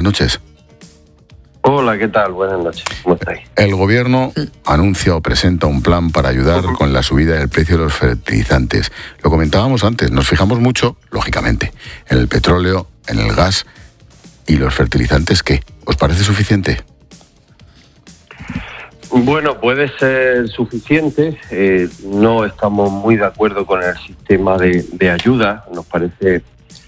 noches. Hola, ¿qué tal? Buenas noches, ¿cómo estáis? El gobierno anuncia o presenta un plan para ayudar con la subida del precio de los fertilizantes. Lo comentábamos antes, nos fijamos mucho, lógicamente, en el petróleo, en el gas y los fertilizantes. ¿Qué? ¿Os parece suficiente? Bueno, puede ser suficiente. No estamos muy de acuerdo con el sistema de ayuda. Nos parece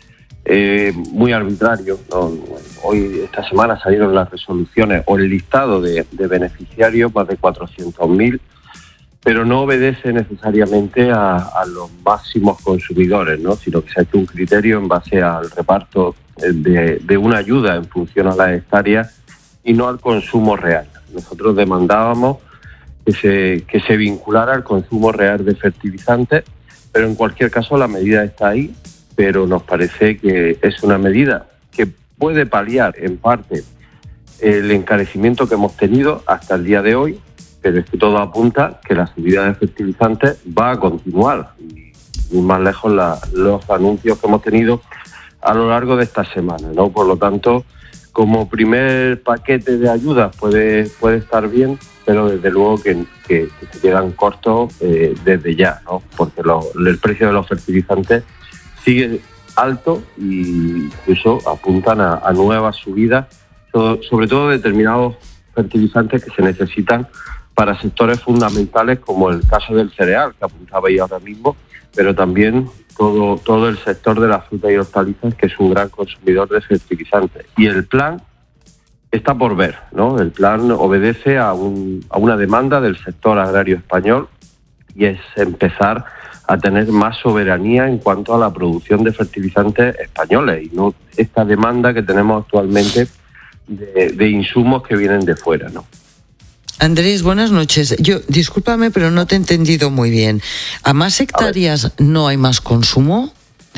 muy arbitrario, ¿no? Hoy, esta semana, salieron las resoluciones o el listado de beneficiarios, más de 400.000, pero no obedece necesariamente a los máximos consumidores, ¿no? Sino que se ha hecho un criterio en base al reparto de una ayuda en función a las hectáreas y no al consumo real. Nosotros demandábamos que se vinculara al consumo real de fertilizantes, pero en cualquier caso la medida está ahí, pero nos parece que es una medida que puede paliar en parte el encarecimiento que hemos tenido hasta el día de hoy, pero es que todo apunta que la subida de fertilizantes va a continuar. Y más lejos los anuncios que hemos tenido a lo largo de esta semana, ¿no? Por lo tanto, como primer paquete de ayudas puede estar bien, pero desde luego que se quedan cortos desde ya, ¿no? Porque el precio de los fertilizantes sigue alto e incluso apuntan a nuevas subidas, sobre todo determinados fertilizantes que se necesitan para sectores fundamentales como el caso del cereal, que apuntabais ahora mismo, pero también todo el sector de las frutas y hortalizas, que es un gran consumidor de fertilizantes. Y el plan está por ver, ¿no? El plan obedece a una demanda del sector agrario español y es empezar a tener más soberanía en cuanto a la producción de fertilizantes españoles y no esta demanda que tenemos actualmente de insumos que vienen de fuera, ¿no? Andrés, buenas noches. Discúlpame, pero no te he entendido muy bien. ¿A más hectáreas no hay más consumo?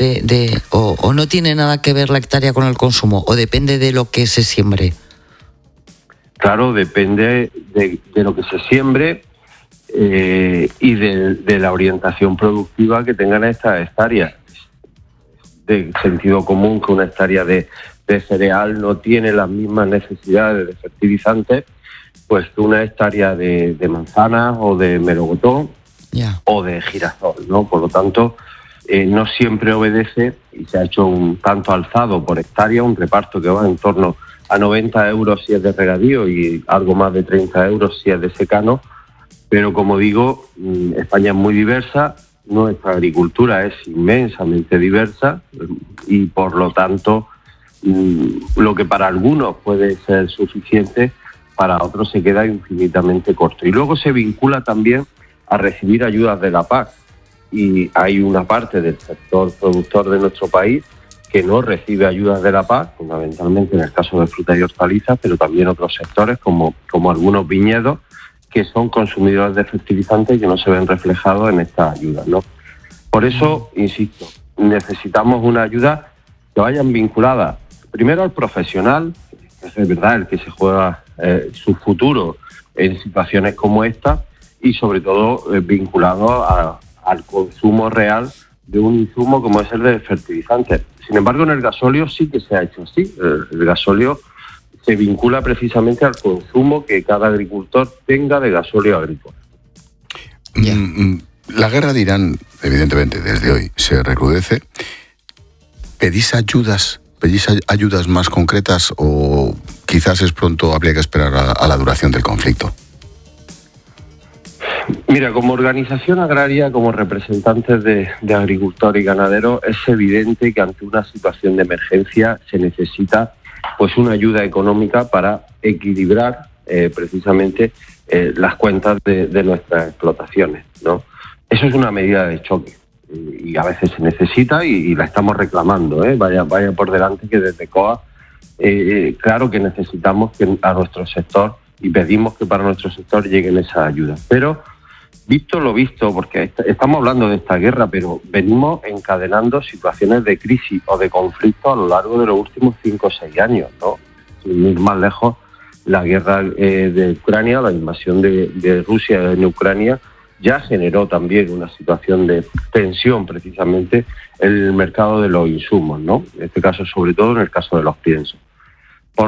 ¿O no tiene nada que ver la hectárea con el consumo? ¿O depende de lo que se siembre? Claro, depende de lo que se siembre y de la orientación productiva que tengan estas hectáreas. De sentido común que una hectárea de cereal no tiene las mismas necesidades de fertilizantes pues que una hectárea de manzanas o de melocotón o de girasol, ¿no? Por lo tanto, no siempre obedece, y se ha hecho un tanto alzado por hectárea, un reparto que va en torno a 90 euros si es de regadío y algo más de 30 euros si es de secano. Pero como digo, España es muy diversa, nuestra agricultura es inmensamente diversa y por lo tanto lo que para algunos puede ser suficiente, para otros se queda infinitamente corto. Y luego se vincula también a recibir ayudas de la PAC. Y hay una parte del sector productor de nuestro país que no recibe ayudas de la PAC, fundamentalmente en el caso de frutas y hortalizas, pero también otros sectores como algunos viñedos, que son consumidores de fertilizantes y que no se ven reflejados en estas ayudas, ¿no? Por eso, insisto, necesitamos una ayuda que vayan vinculadas primero al profesional, que es verdad el que se juega su futuro en situaciones como esta, y sobre todo vinculado al consumo real de un insumo como es el de fertilizantes. Sin embargo, en el gasóleo sí que se ha hecho así. El gasóleo se vincula precisamente al consumo que cada agricultor tenga de gasóleo agrícola. La guerra de Irán, evidentemente, desde hoy se recrudece. ¿Pedís ayudas más concretas o quizás es pronto, habría que esperar a la duración del conflicto? Mira, como organización agraria, como representantes de agricultores y ganaderos, es evidente que ante una situación de emergencia se necesita pues una ayuda económica para equilibrar precisamente las cuentas de nuestras explotaciones, ¿no? Eso es una medida de choque y a veces se necesita y la estamos reclamando, ¿eh? Vaya por delante que desde COA claro que necesitamos que a nuestro sector y pedimos que para nuestro sector lleguen esas ayudas. Pero visto lo visto, porque estamos hablando de esta guerra, pero venimos encadenando situaciones de crisis o de conflicto a lo largo de los últimos 5 o 6 años, ¿no? Sin ir más lejos, la guerra de Ucrania, la invasión de Rusia en Ucrania, ya generó también una situación de tensión precisamente en el mercado de los insumos, ¿no? En este caso, sobre todo en el caso de los piensos.